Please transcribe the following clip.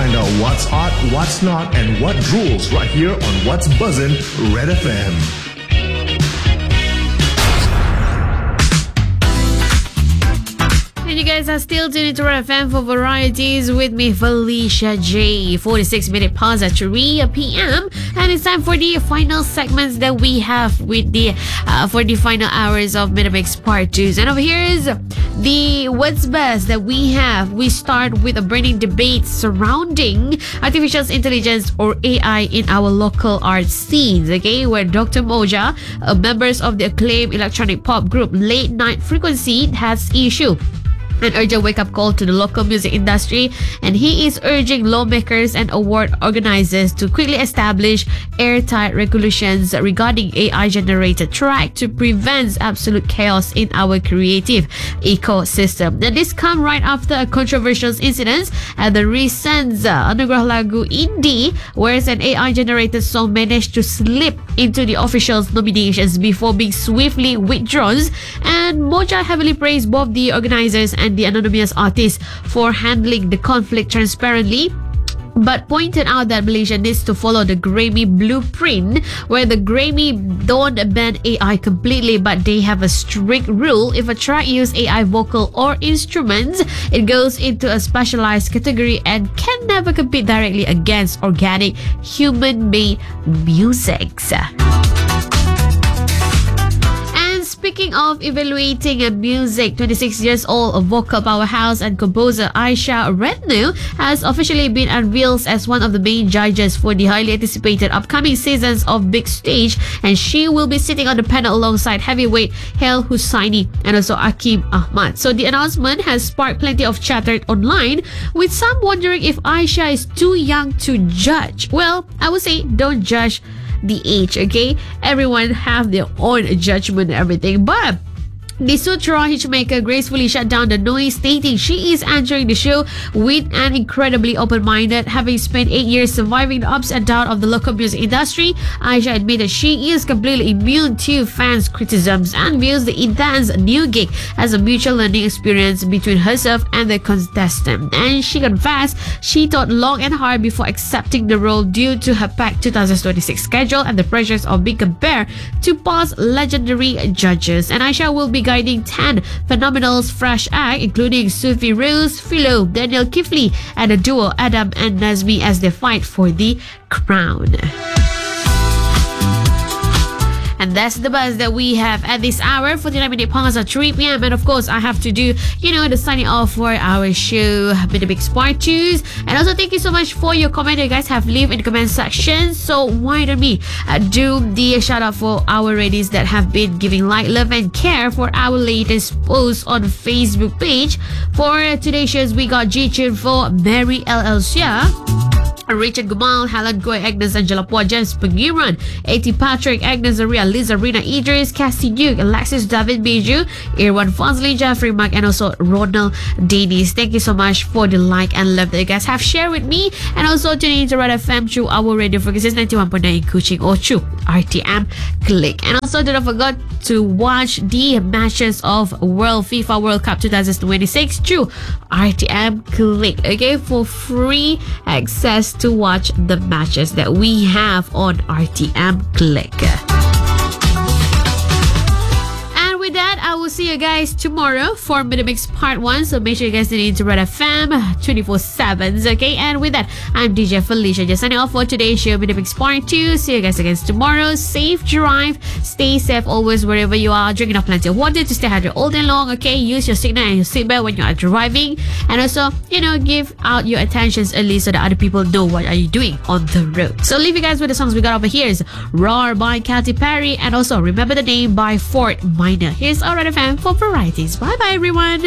find out what's hot, what's not, and what rules right here on What's Buzzin' Red FM. And you guys are still tuned into Red FM for varieties with me, Felicia J. 46-minute pause at 3 p.m. And it's time for the final segments that we have with the for the final hours of Metamix Part 2. And over here is the What's Best that we have. We start with a burning debate surrounding artificial intelligence or AI in our local art scenes, okay? Where Dr. Moja, members of the acclaimed electronic pop group Late Night Frequency, has issued an urgent wake-up call to the local music industry, and he is urging lawmakers and award organizers to quickly establish airtight regulations regarding AI-generated track to prevent absolute chaos in our creative ecosystem. Now, this comes right after a controversial incident at the recent Anugerah Lagu Indie, where an AI-generated song managed to slip into the official nominations before being swiftly withdrawn. And Moja heavily praised both the organizers and the anonymous artist for handling the conflict transparently, but pointed out that Malaysia needs to follow the Grammy blueprint, where the Grammy don't ban AI completely, but they have a strict rule. If a track uses AI vocal or instruments, it goes into a specialized category and can never compete directly against organic human-made music. Speaking of evaluating music, 26 years old vocal powerhouse and composer Aisha Rednu has officially been unveiled as one of the main judges for the highly anticipated upcoming seasons of Big Stage, and she will be sitting on the panel alongside heavyweight Hel Hussaini and also Akim Ahmad. So the announcement has sparked plenty of chatter online, with some wondering if Aisha is too young to judge. Well, I would say don't judge the age, okay? Everyone have their own judgment and everything, but the Sutra hitchmaker gracefully shut down the noise, stating she is entering the show with an incredibly open-minded. Having spent 8 years surviving the ups and downs of the local music industry, Aisha admitted she is completely immune to fans' criticisms and views the intense new gig as a mutual learning experience between herself and the contestant. And she confessed she thought long and hard before accepting the role due to her packed 2026 schedule and the pressures of being compared to past legendary judges. And Aisha will be guiding 10 phenomenal fresh acts, including Sufi Rose, Philo, Daniel Kifli, and the duo Adam and Nazmi as they fight for the crown. And that's the buzz that we have at this hour. 49-minute pause at 3 p.m. And of course, I have to do, the signing off for our show, Metamix Part 2. And also, thank you so much for your comment you guys have left in the comment section. So why don't we do the shout out for our ladies that have been giving light, love, and care for our latest post on Facebook page. For today's shows, we got G-Tune for Mary LL Shia, Richard Gumal, Helen Goy, Agnes Angela Pua, James Pengiran, A.T. Patrick, Agnes Aria, Liza Rina Idris, Cassie Duke, Alexis David Biju, Irwan Fazli, Jeffrey Mark, and also Ronald Davies. Thank you so much for the like and love that you guys have shared with me. And also tuning into Red FM through our radio frequencies 91.9 in Kuching or through RTM Click. And also don't forget to watch the matches of FIFA World Cup 2026 through RTM Click, okay, for free access to watch the matches that we have on RTM Click. And with that, I will see you guys tomorrow for Metamix Part 1. So make sure you guys tune into Red FM 24/7, okay? And with that, I'm DJ Felicia, just signing off for today's show, Metamix Part 2. See you guys again tomorrow. Safe drive. Stay safe always wherever you are. Drinking up plenty of water to stay hydrated all day long, okay? Use your signal and your seatbelt when you are driving. And also, give out your attentions early so that other people know what are you doing on the road. So leave you guys with the songs we got over here is Roar by Katy Perry and also Remember the Name by Fort Minor. Here's our Red FM for varieties. Bye bye everyone.